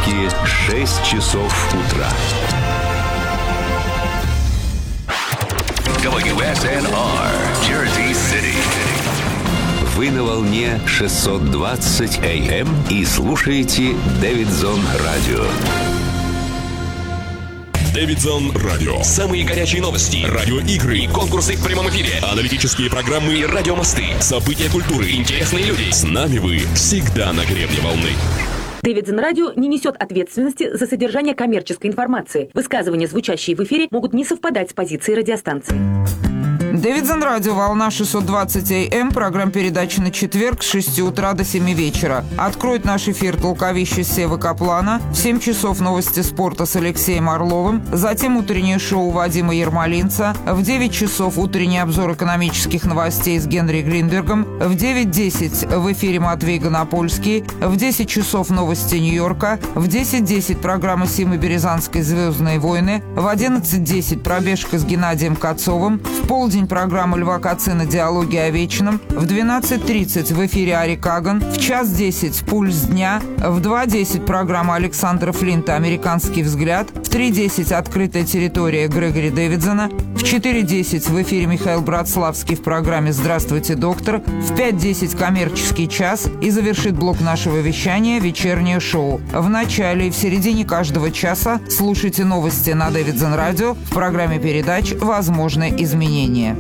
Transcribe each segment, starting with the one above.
будильники 6 часов утра. WSNR, Jersey City. Вы на волне 620 AM и слушаете Дэвидсон Радио. Дэвидсон Радио. Самые горячие новости, радиоигры, конкурсы в прямом эфире, аналитические программы и радиомосты, события культуры, интересные люди. С нами вы всегда на гребне волны. Дэвидсон Радио не несет ответственности за содержание коммерческой информации. Высказывания, звучащие в эфире, могут не совпадать с позицией радиостанции. Дэвидсон Радио, волна 620 АМ, программа передачи на четверг с 6 утра до 7 вечера. Откроет наш эфир толковище Севы Каплана, в 7 часов новости спорта с Алексеем Орловым, затем утреннее шоу Вадима Ермолинца, в 9 часов утренний обзор экономических новостей с Генри Гринбергом, в 9:10 в эфире Матвей Гонопольский, в 10 часов новости Нью-Йорка, в 10:10 программа Симы Березанской «Звездные войны», в 11:10 пробежка с Геннадием Кацовым, в полдень программа Льва Кацина «Диалоги о вечном», в 12:30 в эфире Ари Каган, в 1:10 «Пульс дня», в 2:10 программа Александра Флинта «Американский взгляд», в 3:10 «Открытая территория» Грегори Дэвидсона, в 4:10 в эфире Михаил Братславский в программе «Здравствуйте, доктор», в 5:10 «Коммерческий час» и завершит блок нашего вещания «Вечернее шоу». В начале и в середине каждого часа слушайте новости на Дэвидсон Радио в программе передач «Возможны изменения».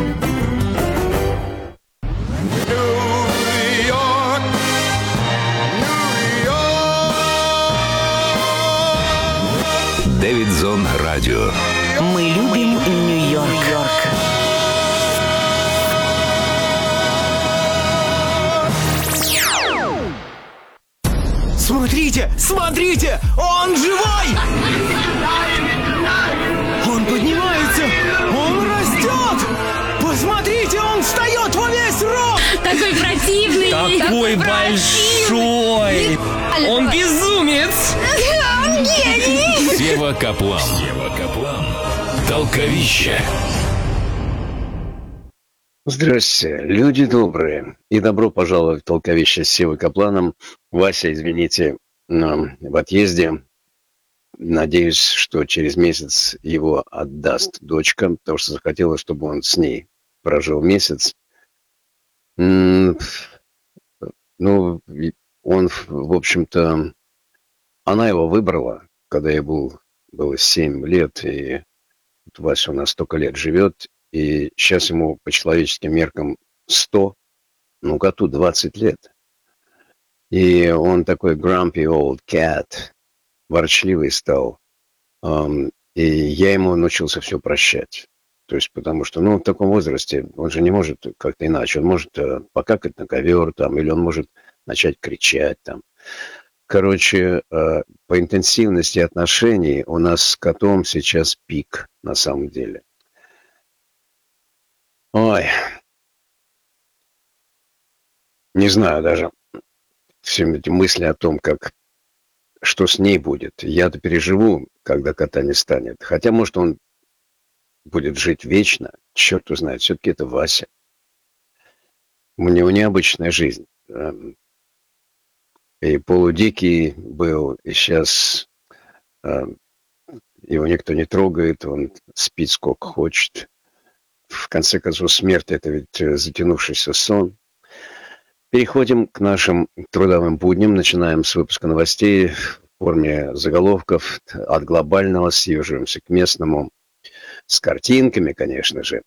Дэвидсон Радио. Мы любим Нью-Йорк. Смотрите, смотрите, он живой! Он поднимается, он растет! Посмотрите, он встает во весь рост! Такой противный! Такой большой! Он безумец! Он гений! Сева Каплан. Толковище. Здрасте, люди добрые, и добро пожаловать в толковище с Севой Капланом. Вася, извините, в отъезде. Надеюсь, что через месяц его отдаст дочка, потому что захотела, чтобы он с ней прожил месяц. Ну, он, в общем-то, она его выбрала, когда ей было 7 лет, и Вася у нас столько лет живет, и сейчас ему по человеческим меркам 100, ну, коту 20 лет. И он такой grumpy old cat, ворчливый стал. И я ему научился все прощать. То есть, потому что, в таком возрасте он же не может как-то иначе. Он может покакать на ковер там, или он может начать кричать там. Короче, по интенсивности отношений у нас с котом сейчас пик, на самом деле. Ой, не знаю даже все эти мысли о том, что с ней будет. Я-то переживу, когда кота не станет. Хотя, может, он будет жить вечно. Черт его знает, все-таки это Вася. У него необычная жизнь. И полудикий был, и сейчас его никто не трогает, он спит сколько хочет. В конце концов, смерть — это ведь затянувшийся сон. Переходим к нашим трудовым будням. Начинаем с выпуска новостей в форме заголовков. От глобального съезжаемся к местному. С картинками, конечно же.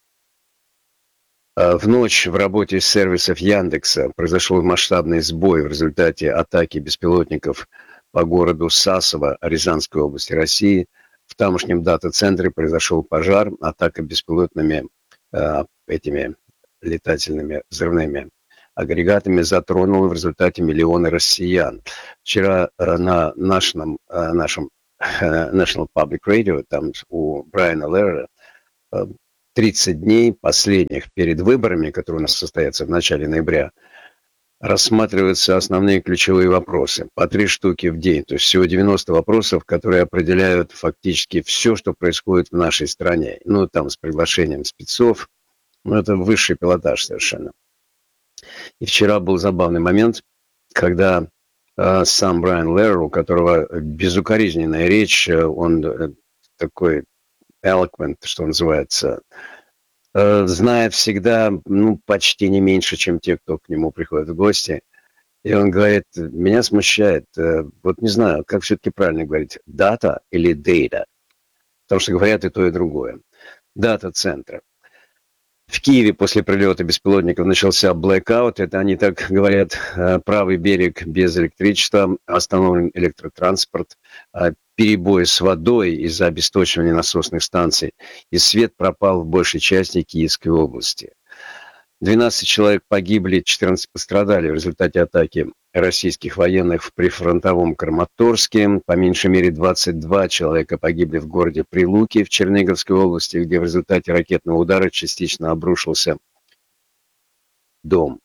В ночь в работе сервисов Яндекса произошел масштабный сбой в результате атаки беспилотников по городу Сасово Рязанской области России. В тамошнем дата-центре произошел пожар, атака беспилотными этими летательными взрывными агрегатами затронула в результате миллионы россиян. Вчера на нашем National Public Radio, там у Брайана Лерера, 30 дней последних перед выборами, которые у нас состоятся в начале ноября, рассматриваются основные ключевые вопросы. По 3 штуки в день. То есть всего 90 вопросов, которые определяют фактически все, что происходит в нашей стране. Там с приглашением спецов. Это высший пилотаж совершенно. И вчера был забавный момент, когда сам Брайан Лерр, у которого безукоризненная речь, он такой eloquent, что называется, знает всегда, почти не меньше, чем те, кто к нему приходит в гости. И он говорит, меня смущает, вот не знаю, как все-таки правильно говорить, дата или data, потому что говорят и то, и другое. Дата центра. В Киеве после прилета беспилотников начался блэкаут. Это они так говорят, правый берег без электричества, остановлен электротранспорт, перебои с водой из-за обесточивания насосных станций. И свет пропал в большей части Киевской области. 12 человек погибли, 14 пострадали в результате атаки российских военных в прифронтовом Краматорске. По меньшей мере 22 человека погибли в городе Прилуки в Черниговской области, где в результате ракетного удара частично обрушился дом.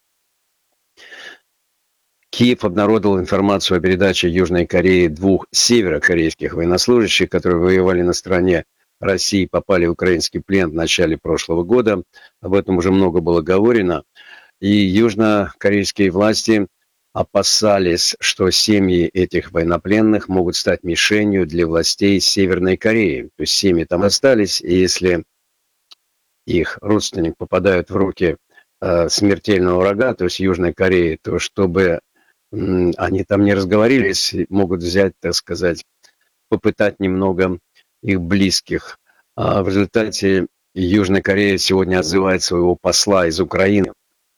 Киев обнародовал информацию о передаче Южной Кореи 2 северокорейских военнослужащих, которые воевали на стороне России, попали в украинский плен в начале прошлого года. Об этом уже много было говорено. И южнокорейские власти опасались, что семьи этих военнопленных могут стать мишенью для властей Северной Кореи. То есть семьи там остались, и если их родственник попадает в руки смертельного врага, то есть Южной Кореи, то чтобы они там не разговорились, могут взять, так сказать, попытать немного их близких. В результате Южная Корея сегодня отзывает своего посла из Украины.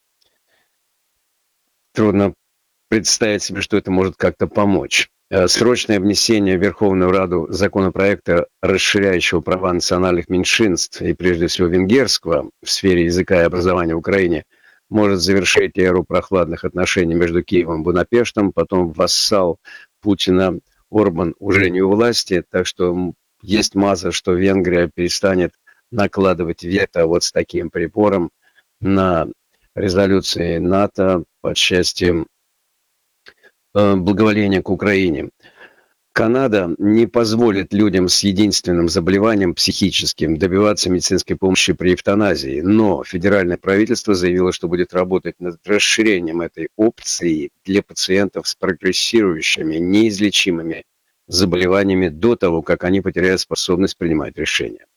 Трудно представить себе, что это может как-то помочь. Срочное внесение в Верховную Раду законопроекта, расширяющего права национальных меньшинств, и прежде всего венгерского, в сфере языка и образования в Украине, может завершить эру прохладных отношений между Киевом и Будапештом. Потом вассал Путина Орбан уже не у власти, так что есть маза, что Венгрия перестанет накладывать вето вот с таким прибором на резолюции НАТО по части благоволения к Украине. Канада не позволит людям с единственным заболеванием психическим добиваться медицинской помощи при эвтаназии, но федеральное правительство заявило, что будет работать над расширением этой опции для пациентов с прогрессирующими, неизлечимыми заболеваниями до того, как они потеряют способность принимать решения.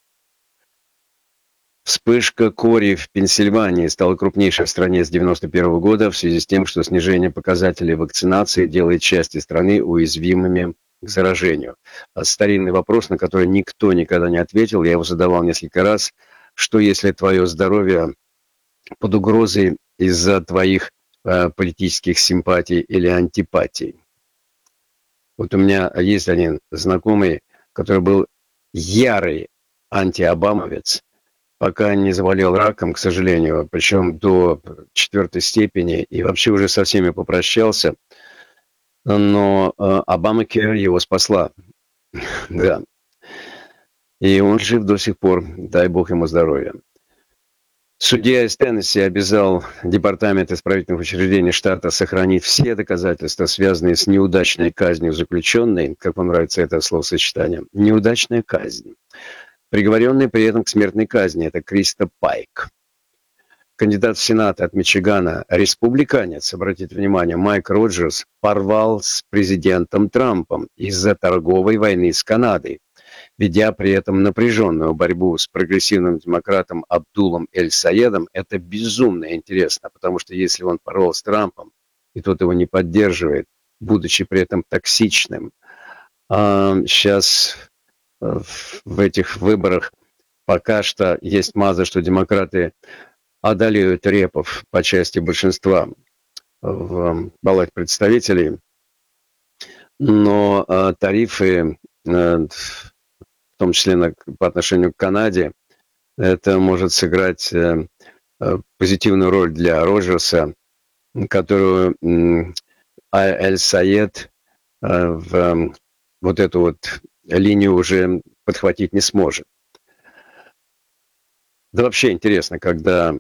Вспышка кори в Пенсильвании стала крупнейшей в стране с 1991 года в связи с тем, что снижение показателей вакцинации делает части страны уязвимыми к заражению. Старинный вопрос, на который никто никогда не ответил, я его задавал несколько раз, что если твое здоровье под угрозой из-за твоих политических симпатий или антипатий. Вот у меня есть один знакомый, который был ярый антиобамовец, пока не заболел раком, к сожалению, причем до 4 степени, и вообще уже со всеми попрощался. Но Обамакер его спасла. Да. И он жив до сих пор, дай бог ему здоровья. Судья из Теннесси обязал Департамент исправительных учреждений штата сохранить все доказательства, связанные с неудачной казнью заключенной, как вам нравится это словосочетание, неудачная казнь, приговоренный при этом к смертной казни, это Криста Пайк. Кандидат в Сенат от Мичигана, республиканец, обратите внимание, Майк Роджерс, порвал с президентом Трампом из-за торговой войны с Канадой, ведя при этом напряженную борьбу с прогрессивным демократом Абдулом Эль-Саедом. Это безумно интересно, потому что если он порвал с Трампом, и тот его не поддерживает, будучи при этом токсичным, сейчас в этих выборах пока что есть маза, что демократы одолеют репов по части большинства в Палате представителей, но тарифы, в том числе по отношению к Канаде, это может сыграть позитивную роль для Роджерса, которую Эль-Саед в вот эту вот линию уже подхватить не сможет. Да вообще интересно, когда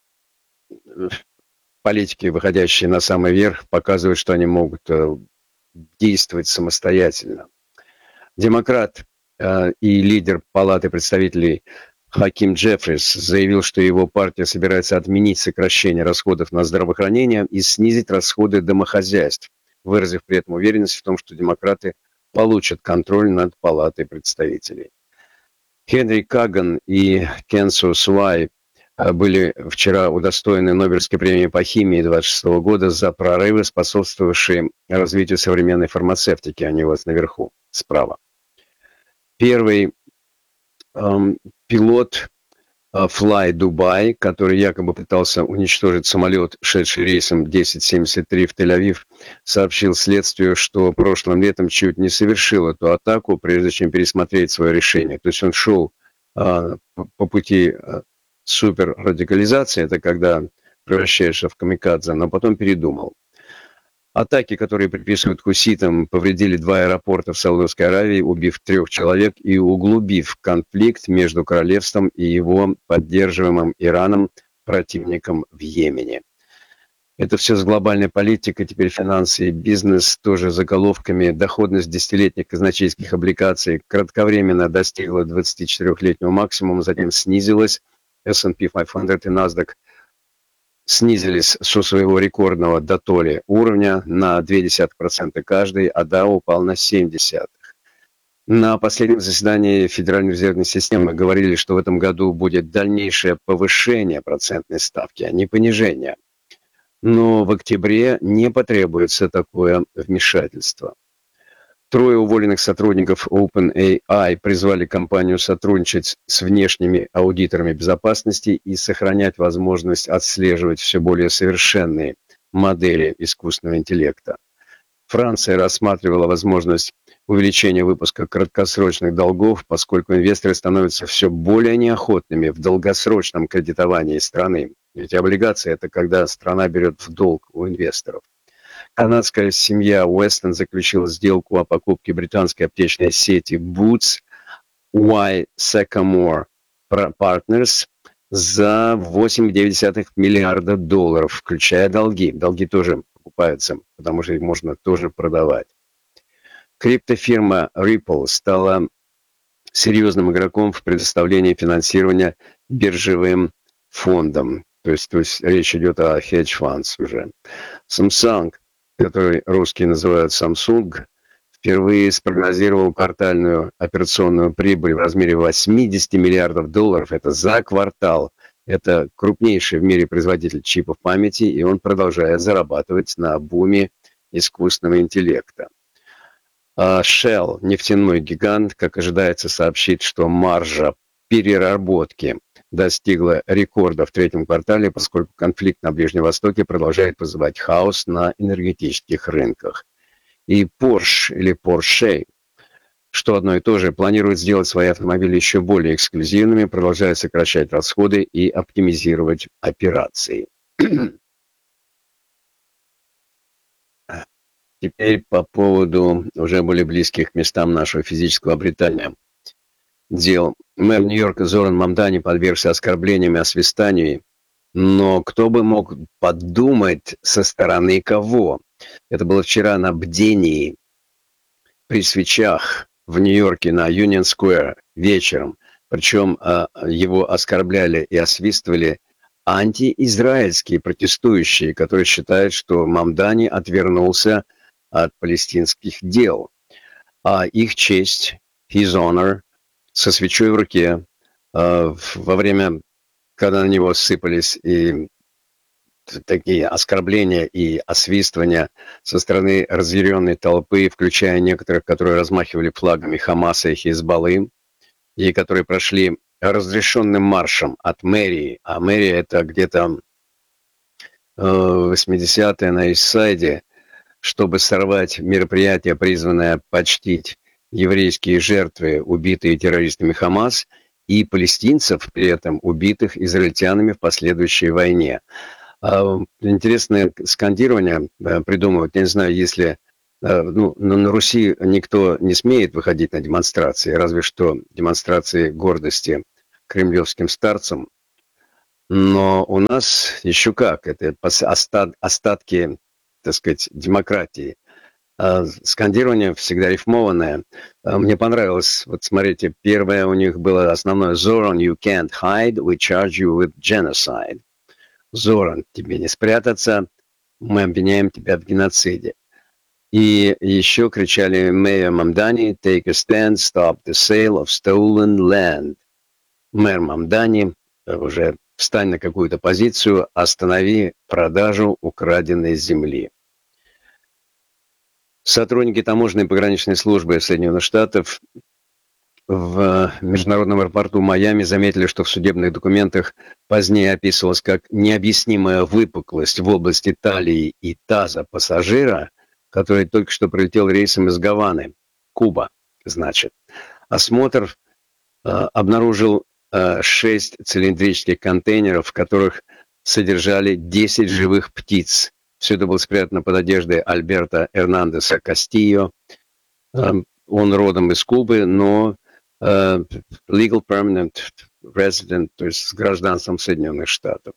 политики, выходящие на самый верх, показывают, что они могут действовать самостоятельно. Демократ и лидер Палаты представителей Хаким Джеффрис заявил, что его партия собирается отменить сокращение расходов на здравоохранение и снизить расходы домохозяйств выразив при этом уверенность в том, что демократы получат контроль над Палатой представителей. Хенри Каган и Кенсу Суай были вчера удостоены Нобелевской премии по химии 26 года за прорывы, способствовавшие развитию современной фармацевтики. Они у вас наверху, справа. Первый пилот Fly Dubai, который якобы пытался уничтожить самолет, шедший рейсом 1073 в Тель-Авив, сообщил следствию, что прошлым летом чуть не совершил эту атаку, прежде чем пересмотреть свое решение. То есть он шел по пути суперрадикализации, это когда превращаешься в камикадзе, но потом передумал. Атаки, которые приписывают хуситам, повредили 2 аэропорта в Саудовской Аравии, убив 3 человек и углубив конфликт между королевством и его поддерживаемым Ираном противником в Йемене. Это все с глобальной политикой, теперь финансы и бизнес тоже заголовками. Доходность десятилетних казначейских облигаций кратковременно достигла 24-летнего максимума, затем снизилась. S&P 500 и NASDAQ снизились со своего рекордного до толи уровня на 0,2% каждый, а Dow упал на 0,7%. На последнем заседании Федеральной резервной системы говорили, что в этом году будет дальнейшее повышение процентной ставки, а не понижение. Но в октябре не потребуется такое вмешательство. 3 уволенных сотрудников OpenAI призвали компанию сотрудничать с внешними аудиторами безопасности и сохранять возможность отслеживать все более совершенные модели искусственного интеллекта. Франция рассматривала возможность увеличения выпуска краткосрочных долгов, поскольку инвесторы становятся все более неохотными в долгосрочном кредитовании страны. Ведь облигации – это когда страна берет в долг у инвесторов. Канадская семья Уэстон заключила сделку о покупке британской аптечной сети Boots Y Sycamore Partners за $8,9 миллиарда, включая долги. Долги тоже покупаются, потому что их можно тоже продавать. Криптофирма Ripple стала серьезным игроком в предоставлении финансирования биржевым фондам. То есть речь идет о hedge funds уже. Samsung, который русские называют Samsung, впервые спрогнозировал квартальную операционную прибыль в размере $80 миллиардов. Это за квартал. Это крупнейший в мире производитель чипов памяти, и он продолжает зарабатывать на буме искусственного интеллекта. Shell, нефтяной гигант, как ожидается, сообщит, что маржа переработки достигла рекорда в 3-м квартале, поскольку конфликт на Ближнем Востоке продолжает вызывать хаос на энергетических рынках. И Porsche или Porsche, что одно и то же, планирует сделать свои автомобили еще более эксклюзивными, продолжая сокращать расходы и оптимизировать операции. Теперь по поводу уже более близких к местам нашего физического обитания дел. Мэр Нью-Йорка Зоран Мамдани подвергся оскорблениям и освистанию, но кто бы мог подумать, со стороны кого? Это было вчера на бдении при свечах в Нью-Йорке на Union Square вечером. Причем его оскорбляли и освистывали антиизраильские протестующие, которые считают, что Мамдани отвернулся от палестинских дел. А их честь, his honor, со свечой в руке, во время, когда на него сыпались и такие оскорбления и освистывания со стороны разъяренной толпы, включая некоторых, которые размахивали флагами Хамаса и Хизбаллы, и которые прошли разрешенным маршем от мэрии, а мэрия это где-то 80-е на Ист-Сайде, чтобы сорвать мероприятие, призванное почтить еврейские жертвы, убитые террористами Хамас, и палестинцев, при этом убитых израильтянами в последующей войне. Интересное скандирование придумывать. Я не знаю, если на Руси никто не смеет выходить на демонстрации, разве что демонстрации гордости кремлевским старцам. Но у нас еще как, это остатки, так сказать, демократии. Скандирование всегда рифмованное. Мне понравилось, вот смотрите, первое у них было основное: Zoran, you can't hide, we charge you with genocide. Зоран, тебе не спрятаться, мы обвиняем тебя в геноциде. И еще кричали «Mayor Mamdani, take a stand, stop the sale of stolen land». Мэр Мамдани, уже встань на какую-то позицию, останови продажу украденной земли. Сотрудники таможенной и пограничной службы Соединенных Штатов в международном аэропорту Майами заметили, что в судебных документах позднее описывалось как необъяснимая выпуклость в области талии и таза пассажира, который только что прилетел рейсом из Гаваны, Куба, значит. Осмотр обнаружил 6 цилиндрических контейнеров, в которых содержали 10 живых птиц. Все это было спрятано под одеждой Альберто Эрнандеса Кастильо. Он родом из Кубы, но legal permanent resident, то есть с гражданством Соединенных Штатов.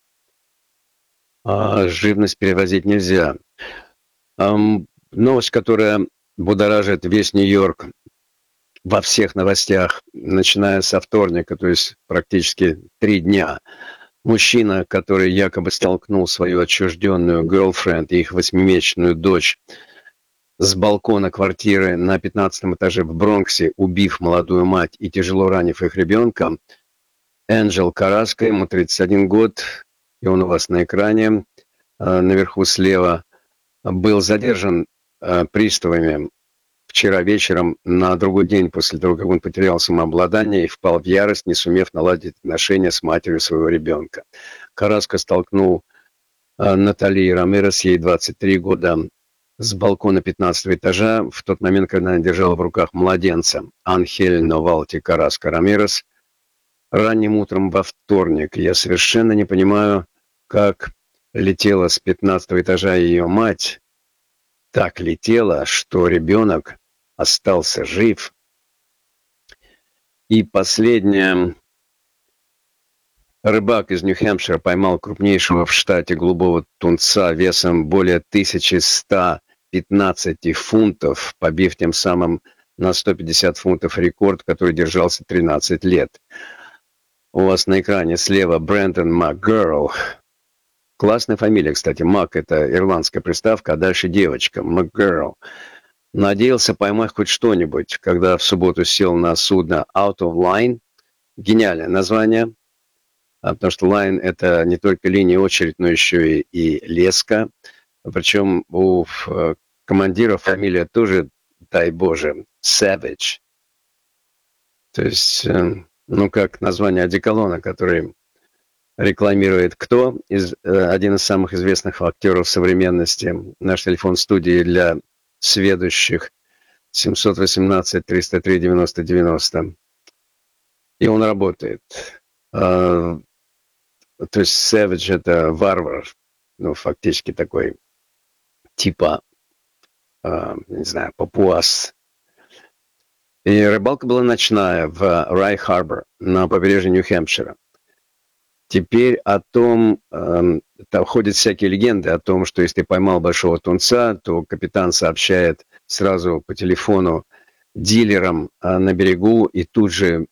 Живность перевозить нельзя. Новость, которая будоражит весь Нью-Йорк во всех новостях, начиная со вторника, то есть практически 3 дня. Мужчина, который якобы столкнул свою отчужденную girlfriend и их 8-месячную дочь с балкона квартиры на 15 этаже в Бронксе, убив молодую мать и тяжело ранив их ребенка, Энджел Караско, ему 31 год, и он у вас на экране, наверху слева, был задержан приставами вчера вечером, на другой день после того, как он потерял самообладание и впал в ярость, не сумев наладить отношения с матерью своего ребенка. Караско столкнул Натали Рамирес, ей 23 года, с балкона 15 этажа в тот момент, когда она держала в руках младенца. Анхель Новалти Караско Рамирес. Ранним утром во вторник. Я совершенно не понимаю, как летела с 15 этажа ее мать. Так летела, что ребенок остался жив. И последнее. Рыбак из Нью-Хэмпшира поймал крупнейшего в штате голубого тунца весом более 1115 фунтов, побив тем самым на 150 фунтов рекорд, который держался 13 лет. У вас на экране слева Брэндон МакГерл. Классная фамилия, кстати. Мак – это ирландская приставка, а дальше девочка. МакГерл. Надеялся поймать хоть что-нибудь, когда в субботу сел на судно Out of Line. Гениальное название. Потому что Line – это не только линия очередь, но еще и леска. Причем у командира фамилия тоже, дай Боже, Savage. То есть, ну, как название одеколона, который рекламирует кто? Один из самых известных актеров современности. Наш телефон студии для сведущих 718-303-90-90. И он работает. То есть Savage – это варвар, ну, фактически такой, типа, не знаю, папуас. И рыбалка была ночная в Рай-Харбор на побережье Нью-Хэмпшира. Теперь о том, там ходят всякие легенды о том, что если ты поймал большого тунца, то капитан сообщает сразу по телефону дилерам на берегу, и тут же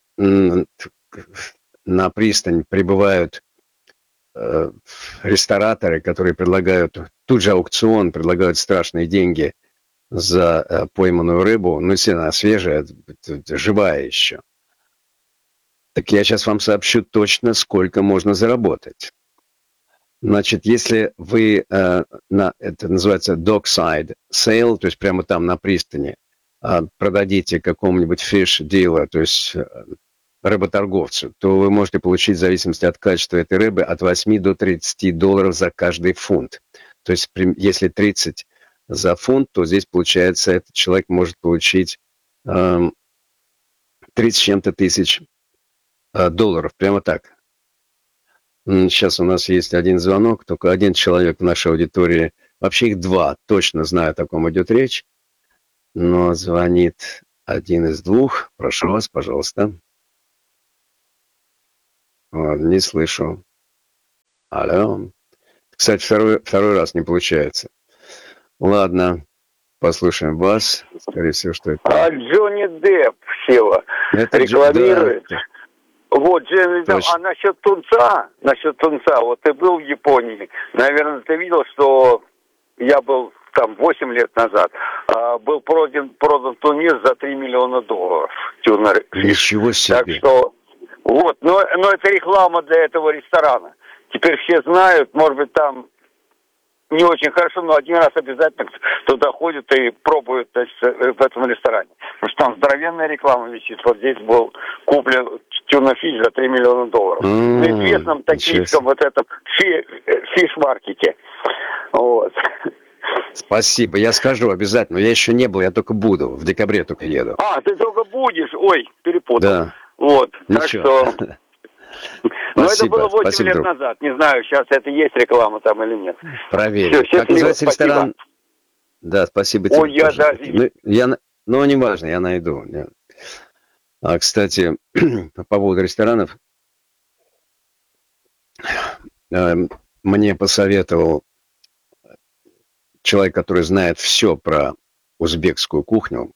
на пристань прибывают рестораторы, которые предлагают, тут же аукцион, предлагают страшные деньги за пойманную рыбу. Ну, если она свежая, живая еще. Так я сейчас вам сообщу точно, сколько можно заработать. Значит, если вы, это называется dockside sale, то есть прямо там на пристани, продадите какому-нибудь fish dealer, то есть рыботорговцу, то вы можете получить, в зависимости от качества этой рыбы, от 8 до 30 долларов за каждый фунт. То есть, если 30 за фунт, то здесь, получается, этот человек может получить 30 с чем-то тысяч долларов. Прямо так. Сейчас у нас есть один звонок, только один человек в нашей аудитории. Вообще их 2, точно знаю, о ком идет речь. Но звонит один из 2. Прошу вас, пожалуйста. Не слышу. Алло. Кстати, второй раз не получается. Ладно, послушаем вас. Скорее всего, что это... Джонни Депп села. Это рекламирует. Да. Вот, Джонни Депп. А насчет тунца, вот ты был в Японии. Наверное, ты видел, что я был там 8 лет назад, был продан тунец за $3 миллиона. Тюнер Фиш. Ничего себе. Так что, вот, но это реклама для этого ресторана. Теперь все знают, может быть, там не очень хорошо, но один раз обязательно туда ходят и пробуют, значит, в этом ресторане. Потому что там здоровенная реклама висит. Вот здесь был куплен тюна-фиш за $3 миллиона. На известном токийском вот этом фиш-маркете. Вот. Спасибо, я скажу обязательно. Я еще не был, я только буду. В декабре только еду. Ты только будешь? Ой, перепутал. Да. Вот, так Ничего. что... Но это было 8 лет назад. Не знаю, сейчас это есть реклама там или нет. Проверим. Как называется ресторан? Да, спасибо тебе. Ой, Ну, не важно, я найду. Кстати, по поводу ресторанов. Мне посоветовал человек, который знает все про узбекскую кухню.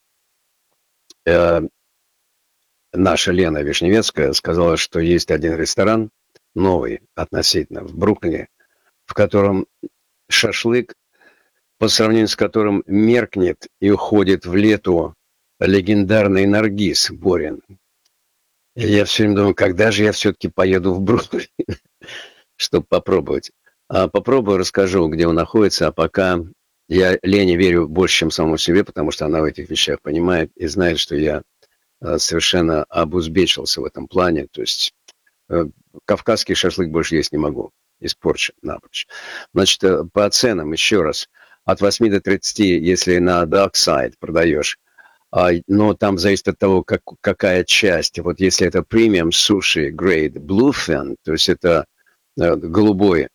Наша Лена Вишневецкая сказала, что есть один ресторан, новый относительно, в Бруклине, в котором шашлык, по сравнению с которым меркнет и уходит в лету легендарный Наргиз Борин. И я все время думаю, когда же я все-таки поеду в Бруклин, чтобы попробовать. Попробую, расскажу, где он находится, а пока я Лене верю больше, чем самому себе, потому что она в этих вещах понимает и знает, что я совершенно обузбечился в этом плане. То есть кавказский шашлык больше есть не могу. Испорчен напрочь. Значит, по ценам, еще раз, от 8 до 30, если на Dark Side продаешь. Но там зависит от того, какая часть. Вот если это премиум суши grade bluefin, то есть это голубой,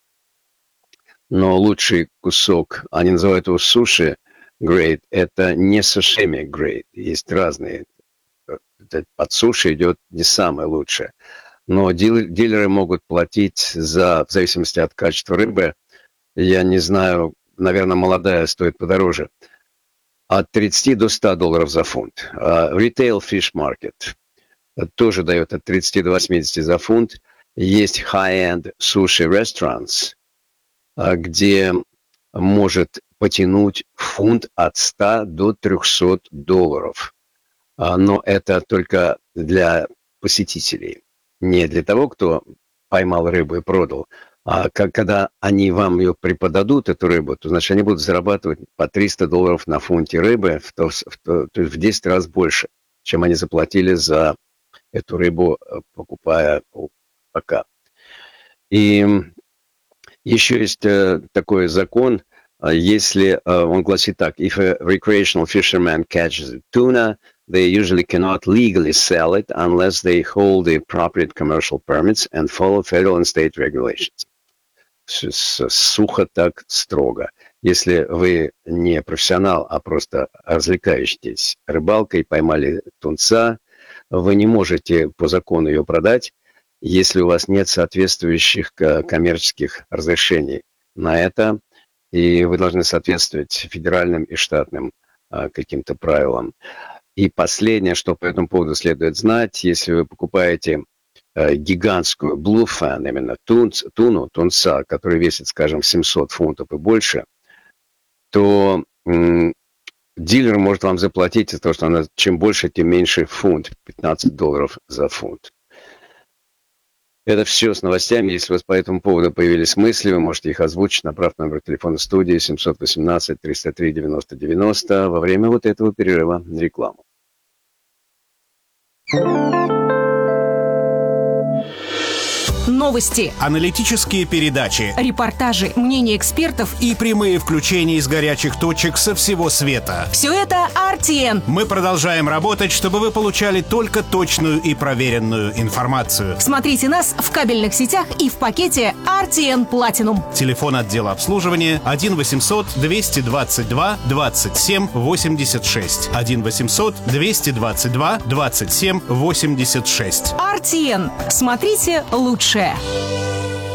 но лучший кусок, они называют его суши grade, это не сашими grade. Есть разные. Под суши идет не самое лучшее. Но дилеры могут платить в зависимости от качества рыбы. Я не знаю, наверное, молодая стоит подороже. От 30 до $100 за фунт. Retail Fish Market тоже дает от 30 до 80 за фунт. Есть high-end sushi restaurants, где может потянуть фунт от 100 до $300. Но это только для посетителей. Не для того, кто поймал рыбу и продал. А когда они вам ее преподадут, эту рыбу, то, значит, они будут зарабатывать по $300 на фунте рыбы, то есть в 10 раз больше, чем они заплатили за эту рыбу, покупая пока. И еще есть такой закон, если он гласит так: if a recreational fisherman catches a tuna, they usually cannot legally sell it unless they hold the appropriate commercial permits and follow federal and state regulations. Сухо так, строго. Если вы не профессионал, а просто развлекаетесь рыбалкой, поймали тунца, вы не можете по закону ее продать, если у вас нет соответствующих коммерческих разрешений на это, и вы должны соответствовать федеральным и штатным каким-то правилам. И последнее, что по этому поводу следует знать, если вы покупаете гигантскую bluefin, именно тунца, который весит, скажем, 700 фунтов и больше, то дилер может вам заплатить за то, что она чем больше, тем меньше фунт, $15 за фунт. Это все с новостями. Если у вас по этому поводу появились мысли, вы можете их озвучить. Направь номер телефона студии 718-303-90-90 во время вот этого перерыва на рекламу. Новости, Аналитические передачи репортажи, мнения экспертов и прямые включения из горячих точек со всего света. все это RTN. Мы продолжаем работать, чтобы вы получали только точную и проверенную информацию. Смотрите нас в кабельных сетях и в пакете RTN Platinum. Телефон отдела обслуживания 1-800-222-27-86. 1-800-222-27-86. RTN. Смотрите лучшее.